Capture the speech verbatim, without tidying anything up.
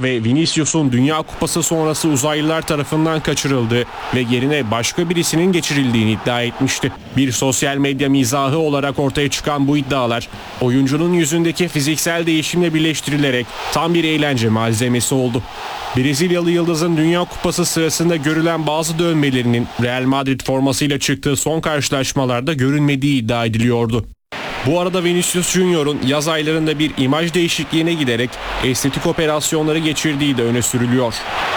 ve Vinicius'un Dünya Kupası sonrası uzaylılar tarafından kaçırıldığı ve yerine başka birisinin geçirildiğini iddia etmişti. Bir sosyal medya mizahı olarak ortaya çıkan bu iddialar oyuncunun yüzündeki fiziksel değişimle birleştirilerek tam bir eğlence malzemesi oldu. Brezilyalı yıldızın Dünya Kupası sırasında görülen bazı dövmelerinin Real Madrid formasıyla çıktığı son karşılaşmalarda görünmediği iddia ediliyordu. Bu arada Vinicius Junior'un yaz aylarında bir imaj değişikliğine giderek estetik operasyonları geçirdiği de öne sürülüyor.